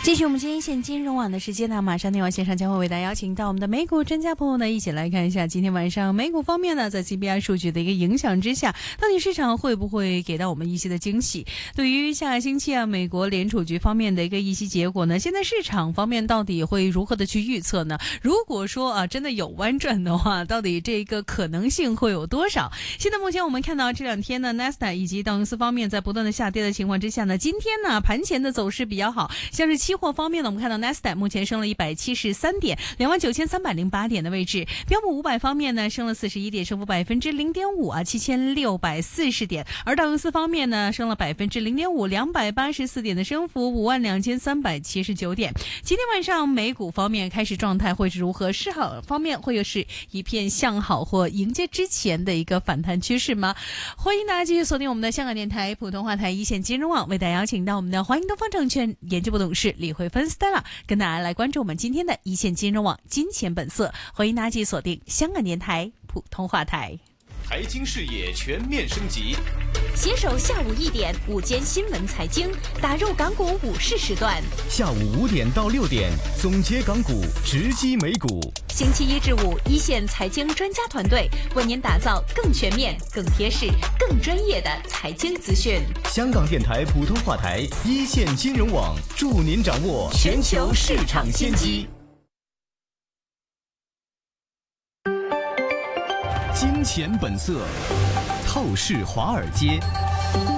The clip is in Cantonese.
继续我们今天一线金融网的时间呢，马上电话线上将会为大家邀请到我们的美股专家朋友呢，一起来看一下今天晚上美股方面呢，在 CPI 数据的一个影响之下，到底市场会不会给到我们一些的惊喜？对于下个星期啊，美国联储局方面的一个议息结果呢，现在市场方面到底会如何的去预测呢？如果说啊真的有弯转的话，到底这个可能性会有多少？现在目前我们看到这两天呢，纳斯达克以及道琼斯方面在不断的下跌的情况之下呢，今天呢盘前的走势比较好，像是期货方面呢，我们看到纳斯达克目前升了173点，29,308点的位置。标普500方面呢，升了41点，升幅0.5%啊，7640点。而道琼斯方面呢，升了0.5%，284点的升幅，52,379点。今天晚上美股方面开始状态会是如何？市场方面会又是一片向好或迎接之前的一个反弹趋势吗？欢迎大家继续锁定我们的香港电台普通话台一线金融网，为大家邀请到我们的华盈东方证券研究部董事李慧芬 Stella， 跟大家来关注我们今天的一线金融网金钱本色。欢迎大家继续锁定香港电台普通话台。 财经视野全面升级， 携手下午1点午间新闻财经，打入港股午市时段。 下午5点到6点，总结港股，直击美股。 星期1至5，一线财经专家团队为您打造更全面、更贴市、更专业的财经资讯。 香港电台普通话台一线金融网，助您掌握全球市场先机。金钱本色，透视华尔街。